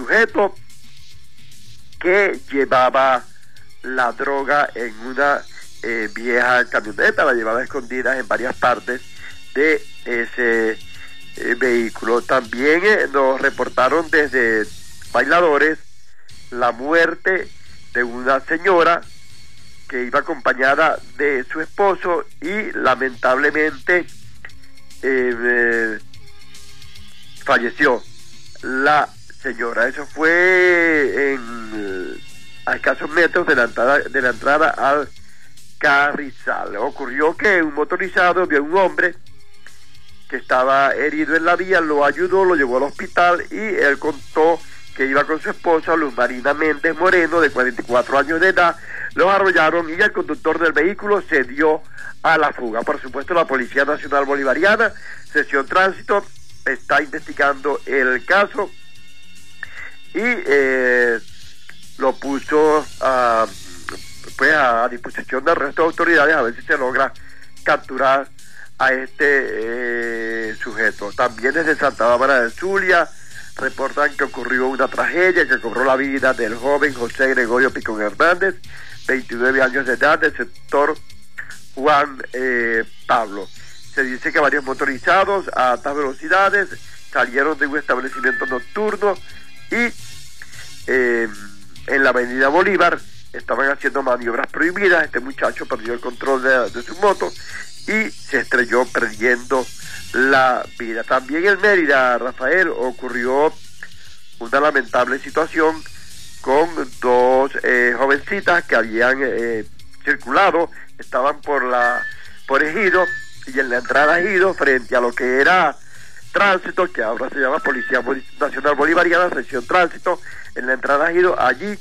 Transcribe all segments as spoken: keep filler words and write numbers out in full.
sujeto que llevaba la droga en una eh, vieja camioneta, la llevaba escondida en varias partes de ese eh, vehículo. También eh, nos reportaron desde Bailadores la muerte de una señora que iba acompañada de su esposo y lamentablemente eh, eh, falleció la señora. Eso fue en a escasos metros de la entrada, de la entrada al Carrizal. Ocurrió que un motorizado vio a un hombre que estaba herido en la vía, lo ayudó, lo llevó al hospital y él contó que iba con su esposa, Luz Marina Méndez Moreno, de cuarenta y cuatro años de edad. Los arrollaron y el conductor del vehículo se dio a la fuga. Por supuesto, la Policía Nacional Bolivariana, Sección Tránsito, está investigando el caso y eh, lo puso a, pues a disposición del resto de autoridades a ver si se logra capturar a este eh, sujeto. También desde Santa Bárbara del Zulia reportan que ocurrió una tragedia que cobró la vida del joven José Gregorio Picón Hernández, veintinueve años de edad, del sector Juan eh, Pablo. Se dice que varios motorizados a altas velocidades salieron de un establecimiento nocturno y eh, en la avenida Bolívar estaban haciendo maniobras prohibidas. Este muchacho perdió el control de, de su moto y se estrelló perdiendo la vida. También en Mérida, Rafael, ocurrió una lamentable situación con dos eh, jovencitas que habían eh, circulado, estaban por la por Ejido, y en la entrada a Ejido, frente a lo que era tránsito, que ahora se llama Policía Nacional Bolivariana, Sección Tránsito, en la entrada a Ejido, allí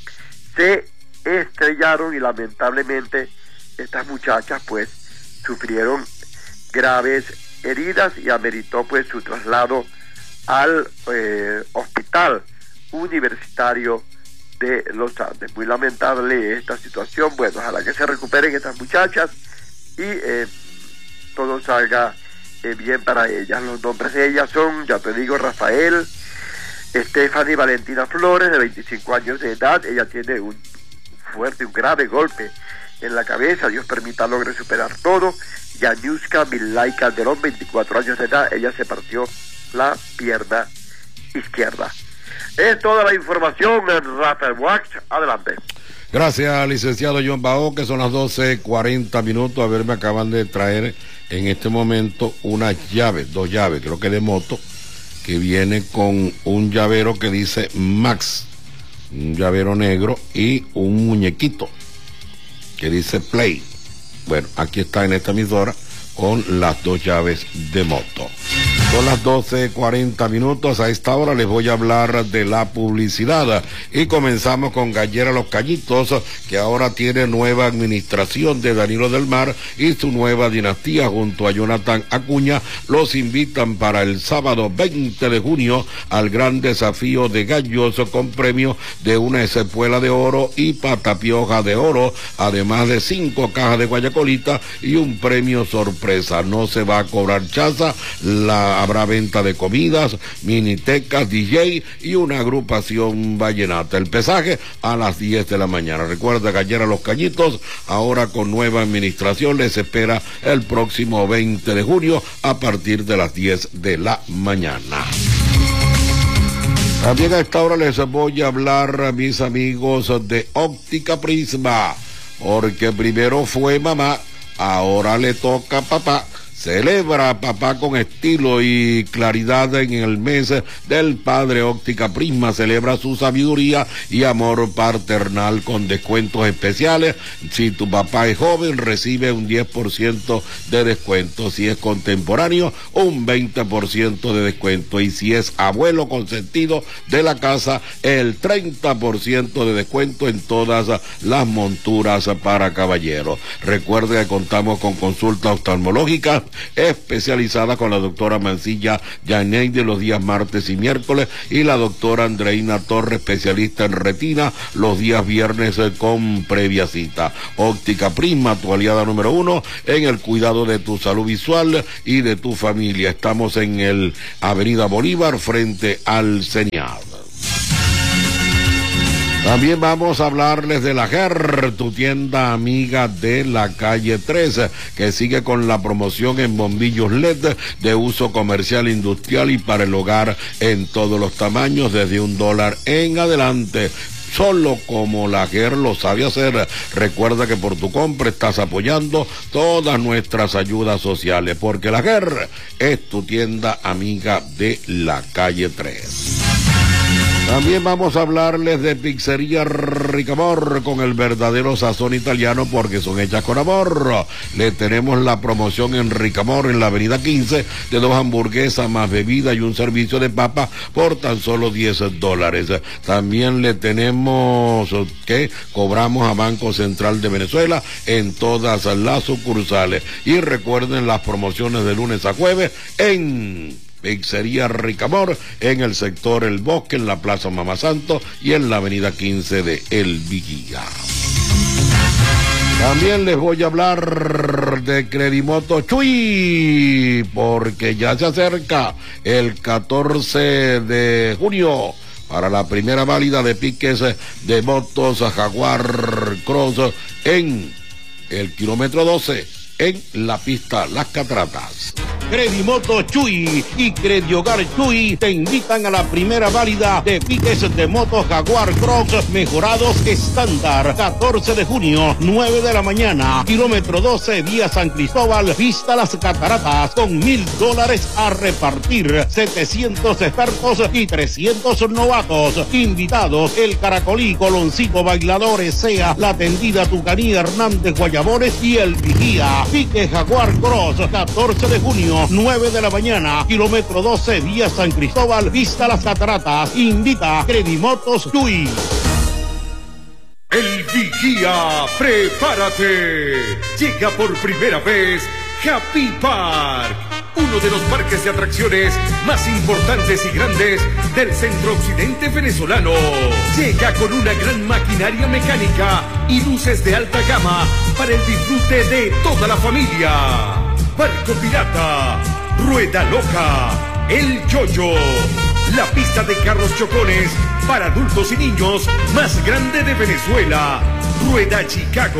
se estrellaron y lamentablemente estas muchachas pues sufrieron graves heridas y ameritó pues su traslado al eh, hospital universitario de Los Andes. Muy lamentable esta situación. Bueno, ojalá que se recuperen estas muchachas y eh, todo salga eh, bien para ellas. Los nombres de ellas son, ya te digo, Rafael, Stephanie Valentina Flores, de veinticinco años de edad. Ella tiene un fuerte, un grave golpe en la cabeza. Dios permita logre superar todo. Yaniuska Milay Calderón, veinticuatro años de edad. Ella se partió la pierna izquierda. Es toda la información en Rafael Wax. Adelante. Gracias, licenciado John Bao, que son las doce cuarenta minutos. A ver, me acaban de traer en este momento unas llaves, dos llaves, creo que de moto, que viene con un llavero que dice Max, un llavero negro, y un muñequito que dice Play. Bueno, aquí está en esta emisora con las dos llaves de moto. Son las doce cuarenta minutos. A esta hora les voy a hablar de la publicidad y comenzamos con Gallera Los Cañitos, que ahora tiene nueva administración de Danilo del Mar y su nueva dinastía junto a Jonathan Acuña. Los invitan para el sábado veinte de junio al gran desafío de gallos con premio de una espuela de oro y patapioja de oro, además de cinco cajas de guayacolita y un premio sorpresa. No se va a cobrar chaza, la habrá venta de comidas, minitecas, D J y una agrupación vallenata. El pesaje a las diez de la mañana. Recuerda, Gallera Los Cañitos, ahora con nueva administración, les espera el próximo veinte de junio a partir de las diez de la mañana. También a esta hora les voy a hablar, a mis amigos de Óptica Prisma, porque primero fue mamá, ahora le toca a papá. Celebra a papá con estilo y claridad en el mes del padre. Óptica Prisma celebra su sabiduría y amor paternal con descuentos especiales. Si tu papá es joven, recibe un diez por ciento de descuento. Si es contemporáneo, un veinte por ciento de descuento. Y si es abuelo consentido de la casa, el treinta por ciento de descuento en todas las monturas para caballeros. Recuerde que contamos con consulta oftalmológica especializada con la doctora Mancilla Yaney de los días martes y miércoles y la doctora Andreina Torres, especialista en retina, los días viernes con previa cita. Óptica Prisma, tu aliada número uno en el cuidado de tu salud visual y de tu familia. Estamos en el Avenida Bolívar frente al Señal. También vamos a hablarles de la G E R, tu tienda amiga de la calle trece, que sigue con la promoción en bombillos L E D de uso comercial, industrial y para el hogar en todos los tamaños, desde un dólar en adelante. Solo como la G E R lo sabe hacer. Recuerda que por tu compra estás apoyando todas nuestras ayudas sociales, porque la G E R es tu tienda amiga de la calle tres. También vamos a hablarles de Pizzería Ricamor, con el verdadero sazón italiano, porque son hechas con amor. Le tenemos la promoción en Ricamor, en la avenida quince, de dos hamburguesas más bebida y un servicio de papa por tan solo diez dólares. También le tenemos que cobramos a Banco Central de Venezuela en todas las sucursales. Y recuerden las promociones de lunes a jueves en Pizzería Ricamor, en el sector El Bosque, en la Plaza Mamá Santo y en la avenida quince de El Vigía. También les voy a hablar de Credimoto Chuy, porque ya se acerca el catorce de junio para la primera válida de piques de motos Jaguar Cross en el kilómetro doce, en la pista Las Cataratas. Credimoto Chuy y Crediogar Chuy te invitan a la primera válida de piques de motos Jaguar Cross mejorados estándar, catorce de junio, nueve de la mañana, kilómetro doce, vía San Cristóbal, vista Las Cataratas, con mil dólares a repartir, setecientos expertos y trescientos novatos. Invitados: El Caracolí, Coloncito, Bailadores, Sea, La Tendida, Tucanía, Hernández, Guayabones y El Vigía. Pique Jaguar Cross, catorce de junio, nueve de la mañana, kilómetro doce, vía San Cristóbal, vista Las Cataratas. Invita Credimotos Chuy. El Vigía, prepárate. Llega por primera vez Happy Park, uno de los parques de atracciones más importantes y grandes del centro occidente venezolano. Llega con una gran maquinaria mecánica y luces de alta gama para el disfrute de toda la familia. Barco pirata, rueda loca, el yoyo, la pista de carros chocones para adultos y niños más grande de Venezuela, Rueda Chicago,